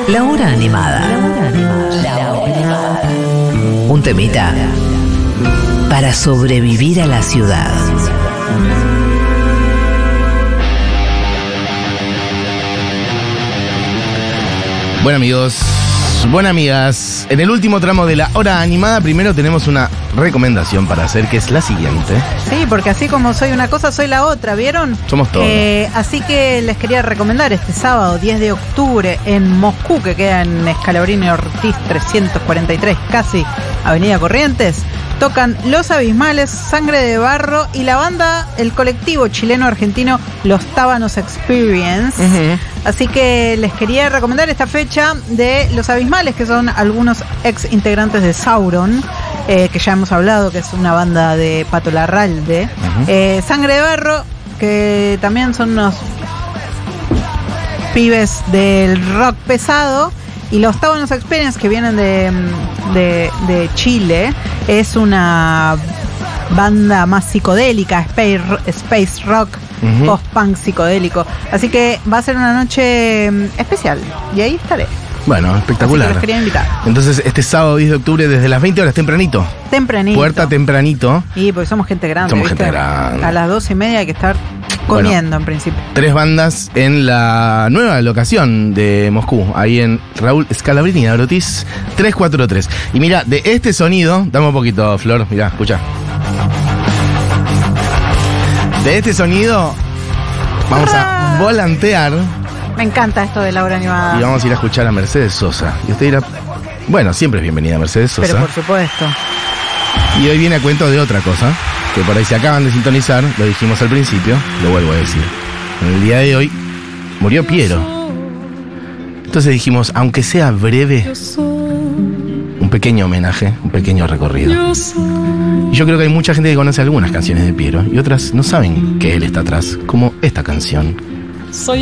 La hora animada. Un temita para sobrevivir a la ciudad. Bueno, amigos, buenas amigas, en el último tramo de la hora animada primero tenemos una recomendación para hacer, que es la siguiente. Sí, porque así como soy una cosa, soy la otra, ¿vieron? Somos todos. Así que les quería recomendar este sábado 10 de octubre en Moscú, que queda en Scalabrini Ortiz 343, casi Avenida Corrientes. Tocan Los Abismales, Sangre de Barro y la banda, el colectivo chileno-argentino Los Tábanos Experience. Así que les quería recomendar esta fecha de Los Abismales, que son algunos ex integrantes de Sauron, que ya hemos hablado, que es una banda de Pato Larralde. Sangre de Barro, que también son unos pibes del rock pesado. Y los Tábanos Experience, que vienen de Chile, es una banda más psicodélica, space rock, post-punk psicodélico. Así que va a ser una noche especial, y ahí estaré. Bueno, espectacular. Así que los quería invitar. Entonces, este sábado 10 de octubre, desde las 20 horas, tempranito. Puerta tempranito. Y porque somos gente grande. Somos ¿viste? gente grande. A las 12:30 hay que estar comiendo, en principio. 3 bandas en la nueva locación de Moscú, ahí en Raúl Scalabrini, Ortiz 343. Y mira, de este sonido, dame un poquito, Flor, mira, escucha. De este sonido vamos a volantear. Me encanta esto de la hora animada. Y vamos a ir a escuchar a Mercedes Sosa. Y usted dirá, bueno, siempre es bienvenida Mercedes Sosa. Pero por supuesto. Y hoy viene a cuento de otra cosa, que por ahí se acaban de sintonizar, lo dijimos al principio, lo vuelvo a decir. En el día de hoy murió Piero. Entonces dijimos, aunque sea breve, un pequeño homenaje, un pequeño recorrido. Y yo creo que hay mucha gente que conoce algunas canciones de Piero y otras no saben que él está atrás, como esta canción.